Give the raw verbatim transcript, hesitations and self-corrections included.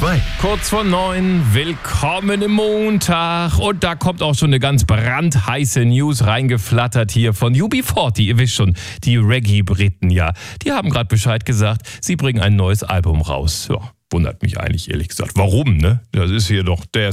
zwei. Kurz vor neun, willkommen im Montag. Und da kommt auch schon eine ganz brandheiße News reingeflattert hier von U B vierzig. Ihr wisst schon, die Reggae-Briten, ja. Die haben gerade Bescheid gesagt, sie bringen ein neues Album raus. Ja, wundert mich eigentlich ehrlich gesagt. Warum, ne? Das ist hier doch der